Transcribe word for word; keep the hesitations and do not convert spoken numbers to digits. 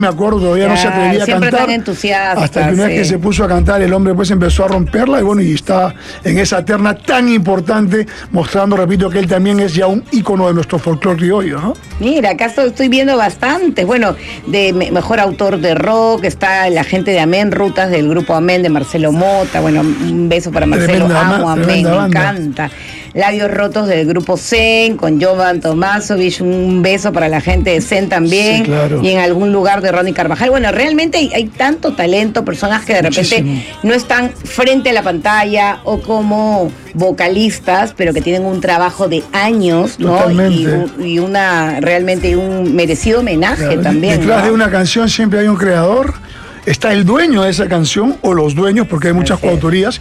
me acuerdo, todavía claro, no se atrevía a siempre cantar. Tan entusiasta, hasta que una vez sí. que se puso a cantar, el hombre pues empezó a romperla y bueno, y está en esa terna tan importante, mostrando, repito, que él también es ya un ícono de nuestro folclore criollo, ¿no? Mira, acá estoy, estoy viendo bastante. Bueno, de me, mejor autor de rock, está la gente de Amén, Rutas del grupo Amén, de Marcelo Mota. Bueno, un beso para Marcelo, Tremenda, amo ma- Amén, tremenda me banda. encanta. Labios Rotos del grupo Zen, con Jovan Tomasovich, un beso para la gente de Zen también. Sí, claro. Y en algún lugar de Ronnie Carvajal. Bueno, realmente hay, hay tanto talento, personas que de repente Muchísimo. no están frente a la pantalla o como vocalistas, pero que tienen un trabajo de años, ¿no? Totalmente. Y, un- y una realmente un merecido homenaje Claro, también. Detrás ¿no? de una canción siempre hay un creador, está el dueño de esa canción o los dueños, porque hay muchas Así es. coautorías,